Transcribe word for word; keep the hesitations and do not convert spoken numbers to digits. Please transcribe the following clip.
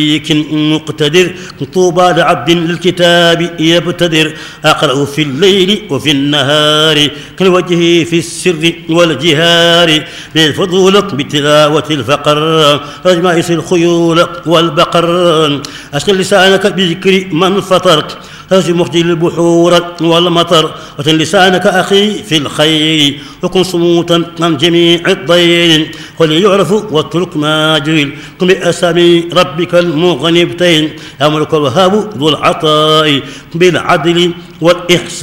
مقتدر طوبى لعبد للكتاب يبتدر أقرأ في الليل وفي النهار كالوجه في السر والجهار بالفضول بتلاوة الفقر رجمائس الخيول والبقر أشغل لسانك بذكر من فطر هز مخجل البحور والمطر وتن لسانك أخي في الخير وكن صموتا عن جميع الضير قل يعرف واترك ما جهل قم بأسامي ربك المغنبتين يا ملك الوهاب ذو العطاء بالعدل والإحسان